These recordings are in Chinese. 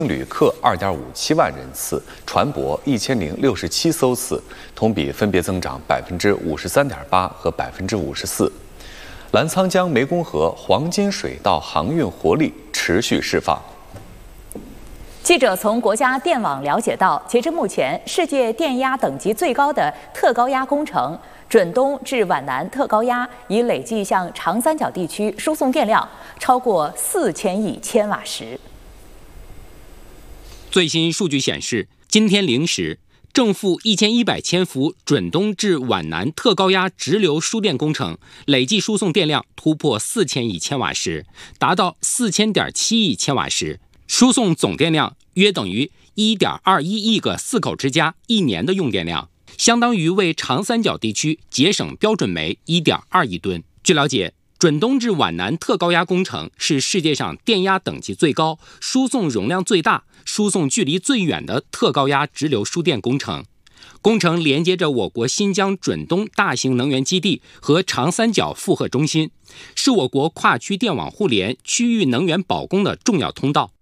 旅客2.57万人次，船舶1067艘次，同比分别增长53.8%和54%。澜沧江湄公河黄金水道航运活力持续释放。 记者从国家电网了解到，截至目前，世界电压等级最高的特高压工程准东至皖南特高压已累计向长三角地区输送电量超过4000亿千瓦时。 最新数据显示，今天零时，正负1100千伏准东至皖南特高压直流输电工程累计输送电量突破4000亿千瓦时，达到4000.7亿千瓦时，输送总电量约等于1.21亿个4口之家1年的用电量，相当于为长三角地区节省标准煤1.2亿吨。据了解，准东至皖南特高压工程是世界上电压等级最高、输送容量最大、输送距离最远的特高压直流输电工程。工程连接着我国新疆准东大型能源基地和长三角负荷中心，是我国跨区电网互联、区域能源保供的重要通道。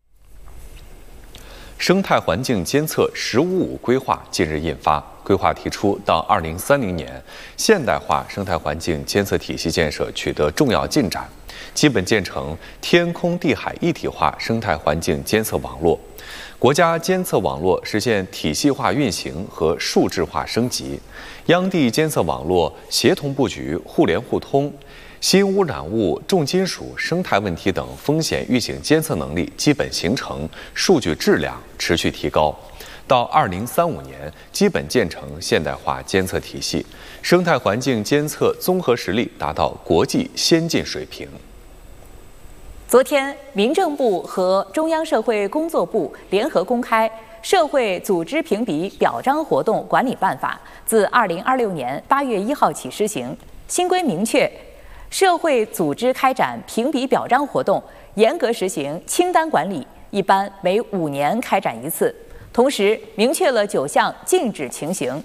生态环境监测“15+5”规划近日印发，规划提出，到2030年，现代化生态环境监测体系建设取得重要进展，基本建成天空地海一体化生态环境监测网络。国家监测网络实现体系化运行和数字化升级，央地监测网络协同布局、互联互通，新污染物、重金属、生态问题等风险预警监测能力基本形成，数据质量持续提高。到2035年，基本建成现代化监测体系，生态环境监测综合实力达到国际先进水平。 昨天，民政部和中央社会工作部联合公开《社会组织评比表彰活动管理办法》，自2026年8月1号起施行。新规明确，社会组织开展评比表彰活动，严格实行清单管理，一般每5年开展一次。同时，明确了9项禁止情形。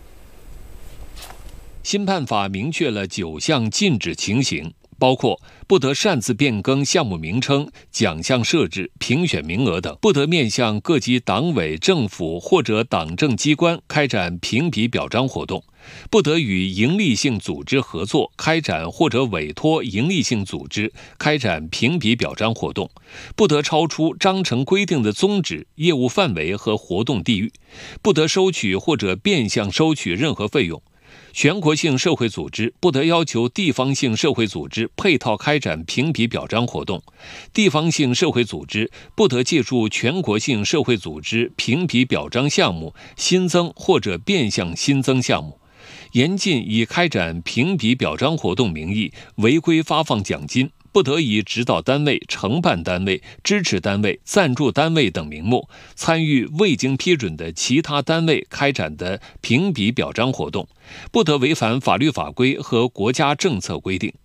新办法明确了9项禁止情形，包括不得擅自变更项目名称、奖项设置、评选名额等；不得面向各级党委政府或者党政机关开展评比表彰活动；不得与营利性组织合作开展或者委托营利性组织开展评比表彰活动；不得超出章程规定的宗旨、业务范围和活动地域；不得收取或者变相收取任何费用。全国性社会组织不得要求地方性社会组织配套开展评比表彰活动，地方性社会组织不得借助全国性社会组织评比表彰项目新增或者变相新增项目，严禁以开展评比表彰活动名义违规发放奖金，不得以指导单位、承办单位、支持单位、赞助单位等名目参与未经批准的其他单位开展的评比表彰活动，不得违反法律法规和国家政策规定。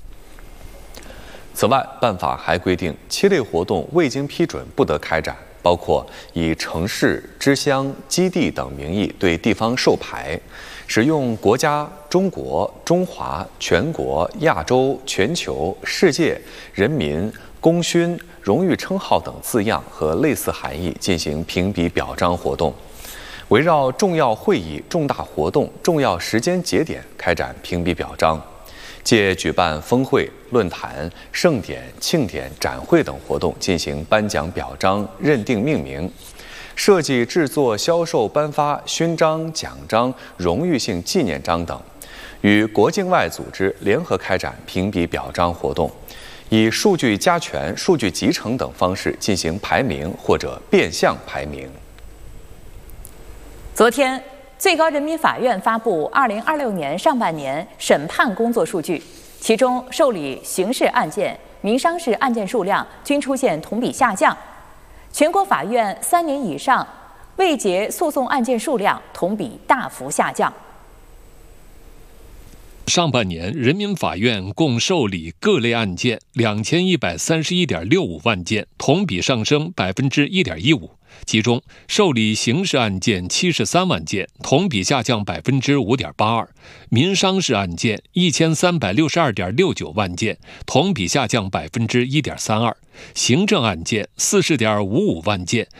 此外，办法还规定7类活动未经批准不得开展，包括以城市、支乡、基地等名义对地方授牌，使用国家、中国、中华、全国、亚洲、全球、世界、人民、功勋、荣誉称号等字样和类似含义进行评比表彰活动，围绕重要会议、重大活动、重要时间节点开展评比表彰，借举办峰会、论坛、盛典、庆典、展会等活动进行颁奖表彰、认定命名，设计制作、销售、颁发勋章、奖章、荣誉性纪念章等，与国境外组织联合开展评比表彰活动，以数据加权、数据集成等方式进行排名或者变相排名。 昨天，最高人民法院发布2026年上半年审判工作数据，其中受理刑事案件、民商事案件数量均出现同比下降。全国法院3年以上未结诉讼案件数量同比大幅下降。 上半年人民法院共受理各类案件2131.65万件，同比上升1.15%。其中，受理刑事案件73万件，同比下降5.82%；民商事案件1362.69万件，同比下降1.32%；行政案件40.55万件，